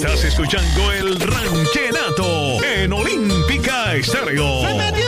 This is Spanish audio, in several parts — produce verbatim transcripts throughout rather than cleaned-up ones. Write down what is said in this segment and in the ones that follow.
Estás escuchando el Ranchenato en Olímpica Estéreo. ¡Se metió!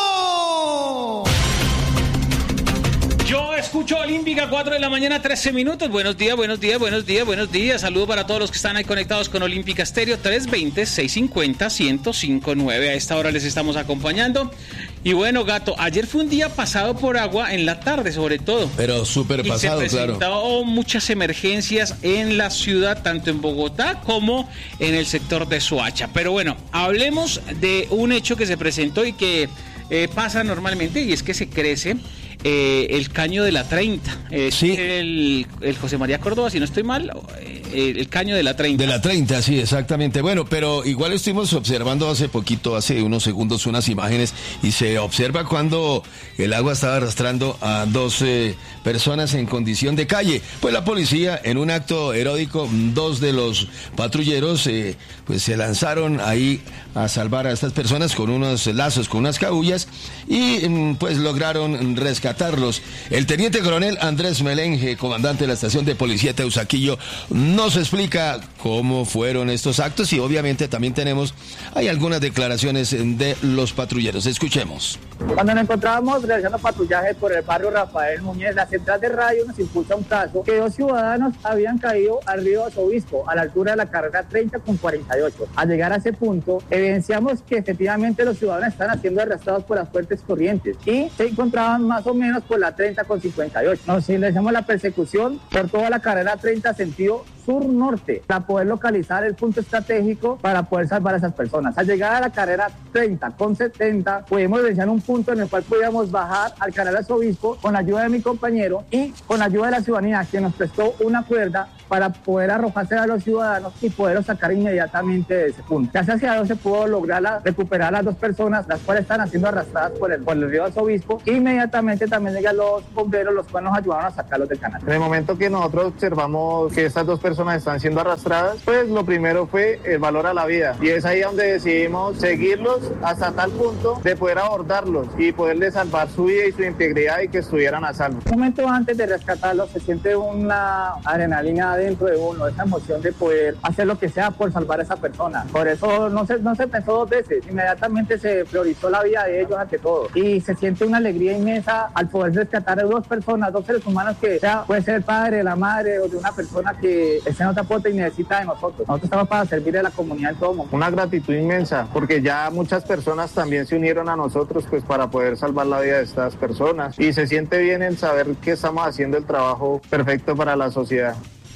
Yo escucho Olímpica, cuatro de la mañana, trece minutos. Buenos días, buenos días, buenos días, buenos días. Saludos para todos los que están ahí conectados con Olímpica Estéreo. tres dos cero, seis cinco cero, uno cero cinco nueve. A esta hora les estamos acompañando. Y bueno, Gato, ayer fue un día pasado por agua en la tarde, sobre todo. Pero súper pasado, y se claro. presentaron muchas emergencias en la ciudad, tanto en Bogotá como en el sector de Soacha. Pero bueno, hablemos de un hecho que se presentó y que eh, pasa normalmente, y es que se crece Eh, el caño de la treinta, eh, sí. el, el José María Córdoba, si no estoy mal, eh, el caño de la treinta. De la treinta, sí, exactamente. Bueno, pero igual estuvimos observando hace poquito, hace unos segundos, unas imágenes, y se observa cuando el agua estaba arrastrando a dos eh, personas en condición de calle. Pues la policía, en un acto heroico, dos de los patrulleros eh, pues se lanzaron ahí a salvar a estas personas con unos lazos, con unas cabullas, y pues lograron rescatarlos. El teniente coronel Andrés Melenge, comandante de la estación de policía Teusaquillo, nos explica cómo fueron estos actos, y obviamente también tenemos, hay algunas declaraciones de los patrulleros. Escuchemos. Cuando nos encontrábamos realizando patrullaje por el barrio Rafael Núñez, la central de radio nos impulsa un caso que dos ciudadanos habían caído al río Arzobispo, a la altura de la carrera treinta con cuarenta y ocho. Al llegar a ese punto, evidenciamos que efectivamente los ciudadanos están siendo arrastrados por las fuertes corrientes y se encontraban más o menos por la treinta con cincuenta y ocho. Nos iniciamos la persecución por toda la carrera treinta sentido sur-norte para poder localizar el punto estratégico para poder salvar a esas personas. Al llegar a la carrera treinta con setenta, pudimos evidenciar un punto en el cual podíamos bajar al canal Arzobispo con la ayuda de mi compañero y con la ayuda de la ciudadanía, que nos prestó una cuerda para poder arrojarse a los ciudadanos y poderlos sacar inmediatamente de ese punto. Gracias a Dios se pudo lograr la, recuperar a las dos personas, las cuales están siendo arrastradas por el, por el río Arzobispo. Inmediatamente también llegan los bomberos, los cuales nos ayudaron a sacarlos del canal. En el momento que nosotros observamos que estas dos personas están siendo arrastradas, pues lo primero fue el valor a la vida, y es ahí donde decidimos seguirlos hasta tal punto de poder abordarlos y poderles salvar su vida y su integridad y que estuvieran a salvo. Un momento antes de rescatarlos se siente una adrenalina dentro de uno, esa emoción de poder hacer lo que sea por salvar a esa persona. Por eso no se, no se pensó dos veces, inmediatamente se priorizó la vida de ellos ante todo, y se siente una alegría inmensa al poder rescatar a dos personas, dos seres humanos, que sea, puede ser el padre, la madre o de una persona que está en otra puerta y necesita de nosotros. Nosotros estamos para servir a la comunidad en todo momento. Una gratitud inmensa, porque ya muchas personas también se unieron a nosotros pues para poder salvar la vida de estas personas, y se siente bien en saber que estamos haciendo el trabajo perfecto para la sociedad.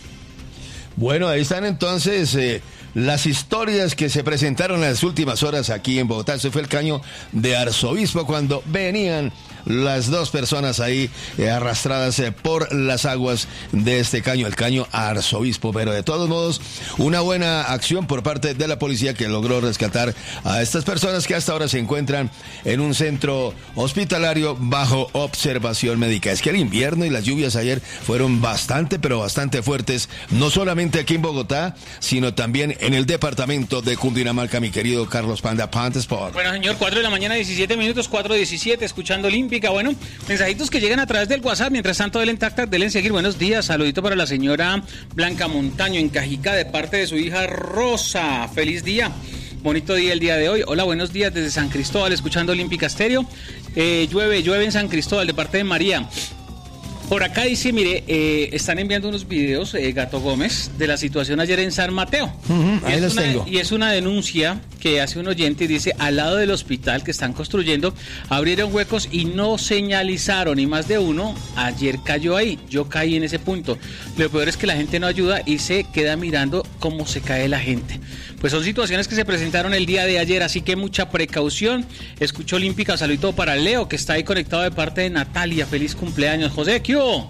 Bueno, ahí están entonces eh, las historias que se presentaron en las últimas horas aquí en Bogotá. Ese fue el caño de Arzobispo, cuando venían las dos personas ahí eh, arrastradas eh, por las aguas de este caño, el caño Arzobispo. Pero de todos modos, una buena acción por parte de la policía, que logró rescatar a estas personas que hasta ahora se encuentran en un centro hospitalario bajo observación médica. Es que el invierno y las lluvias ayer fueron bastante, pero bastante fuertes, no solamente aquí en Bogotá, sino también en el departamento de Cundinamarca, mi querido Carlos Panda Pantesport. Bueno, señor, cuatro de la mañana, diecisiete minutos, cuatro diecisiete, escuchando Olímpica. Bueno, mensajitos que llegan a través del WhatsApp. Mientras tanto, denle en tacta, denle en seguir. Buenos días, saludito para la señora Blanca Montaño en Cajica, de parte de su hija Rosa. Feliz día. Bonito día el día de hoy. Hola, buenos días desde San Cristóbal, escuchando Olímpica Estéreo. Eh, llueve, llueve en San Cristóbal, de parte de María. Por acá dice, mire, eh, están enviando unos videos, eh, Gato Gómez, de la situación ayer en San Mateo. Uh-huh, ahí los una, tengo. Y es una denuncia que hace un oyente y dice, al lado del hospital que están construyendo, abrieron huecos y no señalizaron, y más de uno ayer cayó ahí. Yo caí en ese punto. Lo peor es que la gente no ayuda y se queda mirando cómo se cae la gente. Pues son situaciones que se presentaron el día de ayer, así que mucha precaución. Escucho Olímpica, saludito para Leo, que está ahí conectado de parte de Natalia. Feliz cumpleaños, José. ¿Qué hubo?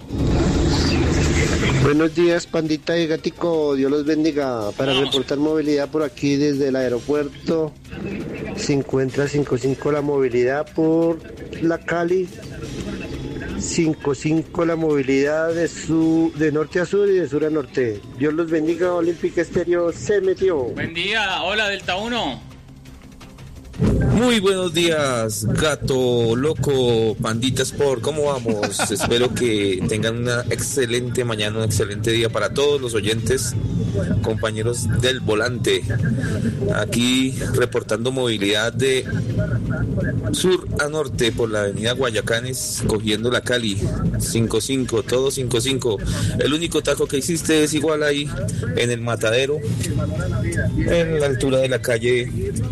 Buenos días, Pandita y Gatico, Dios los bendiga. Para Vamos. reportar movilidad por aquí desde el aeropuerto, se encuentra cincuenta y cinco la movilidad por la Cali, cincuenta y cinco la movilidad de, su, de norte a sur y de sur a norte. Dios los bendiga, Olímpica Estéreo se metió. Buen día, hola Delta uno. Muy buenos días, Gato Loco, Pandita Sport, ¿cómo vamos? Espero que tengan una excelente mañana, un excelente día para todos los oyentes, compañeros del volante. Aquí reportando movilidad de sur a norte por la avenida Guayacanes, cogiendo la Cali, cinco cinco, todo cinco cinco. El único taco que existe es igual ahí, en el Matadero, en la altura de la calle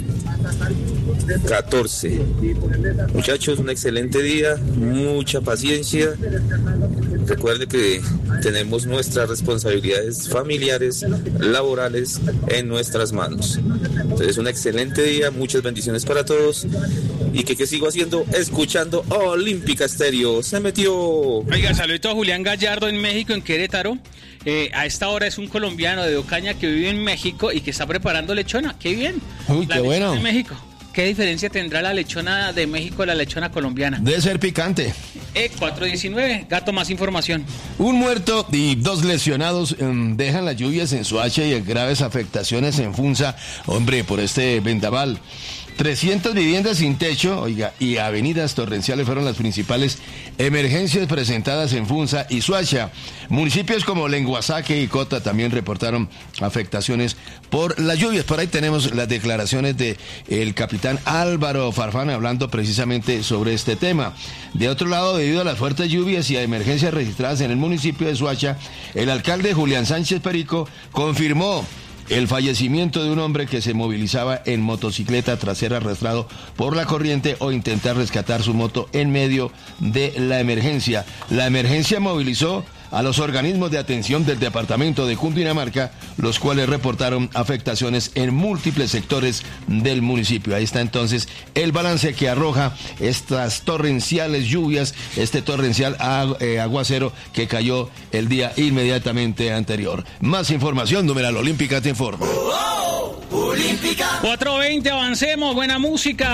catorce. Muchachos, un excelente día, mucha paciencia. Recuerde que tenemos nuestras responsabilidades familiares, laborales en nuestras manos. Entonces, un excelente día, muchas bendiciones para todos. Y que, que sigo haciendo, escuchando Olímpica Estéreo. Se metió. Oiga, saludito a Julián Gallardo en México, en Querétaro. Eh, a esta hora es un colombiano de Ocaña que vive en México y que está preparando lechona. ¡Qué bien! Uy, la qué bueno. En México. ¿Qué diferencia tendrá la lechona de México de la lechona colombiana? Debe ser picante. E cuatro diecinueve, Gato, más información. Un muerto y dos lesionados um, dejan las lluvias en Soacha y graves afectaciones en Funza, hombre, por este vendaval. trescientas viviendas sin techo, oiga, y avenidas torrenciales fueron las principales emergencias presentadas en Funza y Soacha. Municipios como Lenguasaque y Cota también reportaron afectaciones por las lluvias. Por ahí tenemos las declaraciones de el capitán Álvaro Farfán hablando precisamente sobre este tema. De otro lado, debido a las fuertes lluvias y a emergencias registradas en el municipio de Soacha, el alcalde Julián Sánchez Perico confirmó el fallecimiento de un hombre que se movilizaba en motocicleta tras ser arrastrado por la corriente o intentar rescatar su moto en medio de la emergencia. La emergencia movilizó a los organismos de atención del departamento de Cundinamarca, los cuales reportaron afectaciones en múltiples sectores del municipio. Ahí está entonces el balance que arroja estas torrenciales lluvias, este torrencial aguacero que cayó el día inmediatamente anterior. Más información, Numeral Olímpica te informa. cuatro veinte, avancemos, buena música.